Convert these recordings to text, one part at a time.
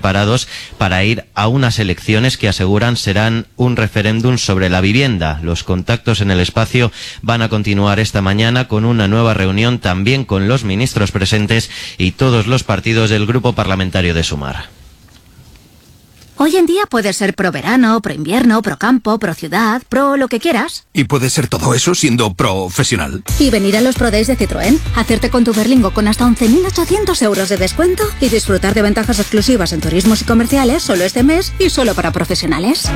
preparados para ir a unas elecciones que aseguran serán un referéndum sobre la vivienda. Los contactos en el espacio van a continuar esta mañana con una nueva reunión también con los ministros presentes y todos los partidos del grupo parlamentario de Sumar. Hoy en día puedes ser pro verano, pro invierno, pro campo, pro ciudad, pro lo que quieras. ¿Y puedes ser todo eso siendo profesional? Y venir a los Pro Days de Citroën, hacerte con tu Berlingo con hasta 11.800 euros de descuento y disfrutar de ventajas exclusivas en turismos y comerciales solo este mes y solo para profesionales.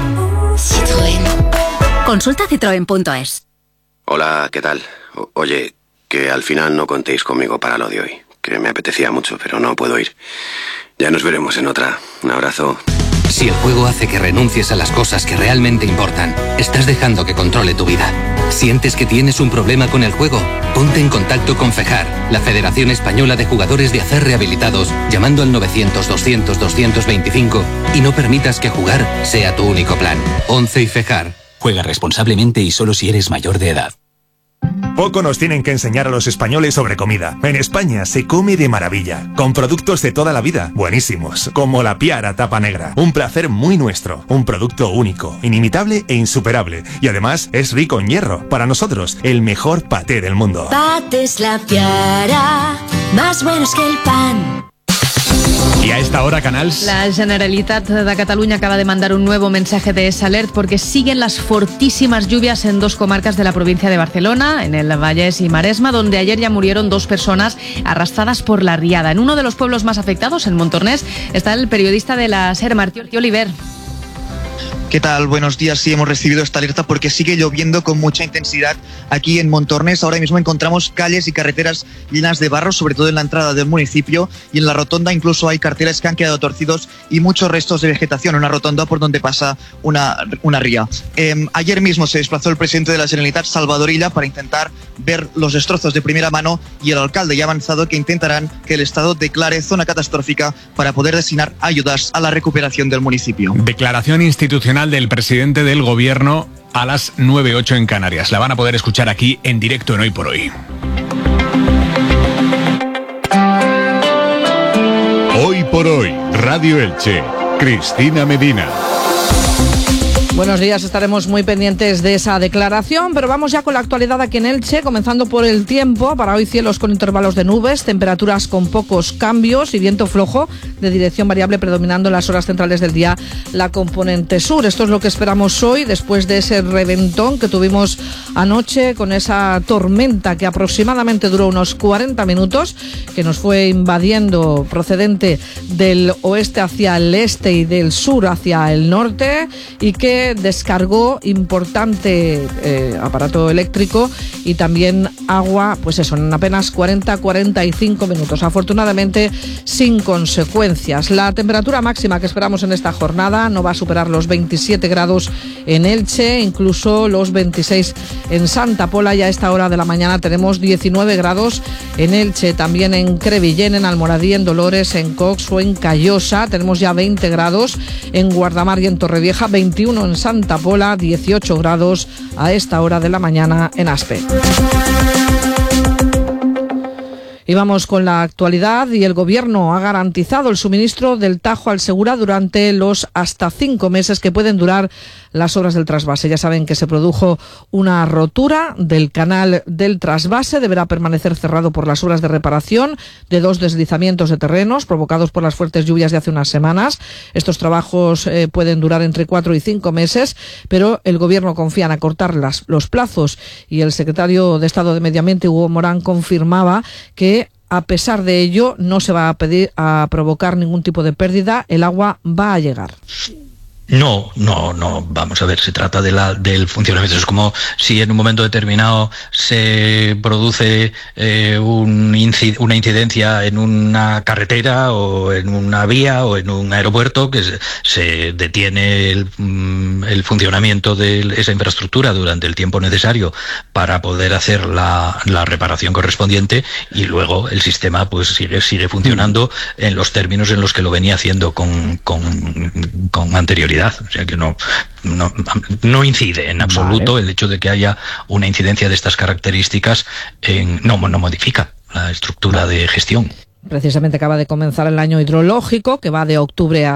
Citroën. Consulta citroen.es. Hola, ¿qué tal? Oye, que al final no contéis conmigo para lo de hoy, que me apetecía mucho, pero no puedo ir. Ya nos veremos en otra. Un abrazo. Si el juego hace que renuncies a las cosas que realmente importan, estás dejando que controle tu vida. ¿Sientes que tienes un problema con el juego? Ponte en contacto con FEJAR, la Federación Española de Jugadores de Azar Rehabilitados, llamando al 900-200-225 y no permitas que jugar sea tu único plan. 11 y FEJAR. Juega responsablemente y solo si eres mayor de edad. Poco nos tienen que enseñar a los españoles sobre comida. En España se come de maravilla, con productos de toda la vida, buenísimos, como la Piara tapa negra. Un placer muy nuestro, un producto único, inimitable e insuperable. Y además es rico en hierro. Para nosotros, el mejor paté del mundo. Patés La Piara, más buenos que el pan. I a esta hora, Canals. La Generalitat de Cataluña acaba de mandar un nuevo mensaje de alert porque siguen las fortísimas lluvias en dos comarcas de la provincia de Barcelona, en el Vallès y Maresma, donde ayer ya murieron 2 personas arrastradas por la riada. En uno de los pueblos más afectados, en Montornès, está el periodista de la SER, Martí Oliver. ¿Qué tal? Buenos días. Sí, hemos recibido esta alerta porque sigue lloviendo con mucha intensidad aquí en Montornès. Ahora mismo encontramos calles y carreteras llenas de barro, sobre todo en la entrada del municipio, y en la rotonda incluso hay carteles que han quedado torcidos y muchos restos de vegetación, una rotonda por donde pasa una ría. Ayer mismo se desplazó el presidente de la Generalitat, Salvador Illa, para intentar ver los destrozos de primera mano, y el alcalde ya ha avanzado que intentarán que el Estado declare zona catastrófica para poder destinar ayudas a la recuperación del municipio. Declaración institucional del presidente del gobierno a las 9:08 en Canarias. La van a poder escuchar aquí en directo en Hoy por Hoy. Hoy por Hoy, Radio Elche, Cristina Medina. Buenos días, estaremos muy pendientes de esa declaración, pero vamos ya con la actualidad aquí en Elche, comenzando por el tiempo. Para hoy cielos con intervalos de nubes, temperaturas con pocos cambios y viento flojo de dirección variable predominando en las horas centrales del día la componente sur. Esto es lo que esperamos hoy después de ese reventón que tuvimos anoche con esa tormenta que aproximadamente duró unos 40 minutos, que nos fue invadiendo procedente del oeste hacia el este y del sur hacia el norte, y que descargó importante aparato eléctrico y también agua, pues eso, en apenas 40-45 minutos. Afortunadamente sin consecuencias. La temperatura máxima que esperamos en esta jornada no va a superar los 27 grados en Elche, incluso los 26 en Santa Pola, y a esta hora de la mañana tenemos 19 grados en Elche, también en Crevillén, en Almoradí, en Dolores, en Cox o en Callosa. Tenemos ya 20 grados en Guardamar y en Torrevieja, 21 en Santa Pola, 18 grados a esta hora de la mañana en Aspe. Y vamos con la actualidad, y el Gobierno ha garantizado el suministro del Tajo al Segura durante los hasta 5 meses que pueden durar las obras del trasvase. Ya saben que se produjo una rotura del canal del trasvase, deberá permanecer cerrado por las obras de reparación de 2 deslizamientos de terrenos provocados por las fuertes lluvias de hace unas semanas. Estos trabajos pueden durar entre 4 y 5 meses, pero el Gobierno confía en acortar los plazos, y el secretario de Estado de Medio Ambiente, Hugo Morán, confirmaba que a pesar de ello no se va a provocar ningún tipo de pérdida, el agua va a llegar. No, vamos a ver, se trata del funcionamiento. Es como si en un momento determinado se produce una incidencia en una carretera o en una vía o en un aeropuerto, que se detiene el funcionamiento de esa infraestructura durante el tiempo necesario para poder hacer la reparación correspondiente, y luego el sistema pues sigue funcionando en los términos en los que lo venía haciendo con anterioridad. O sea que no incide en absoluto el hecho de que haya una incidencia de estas características, no modifica la estructura de gestión. Precisamente acaba de comenzar el año hidrológico, que va de octubre a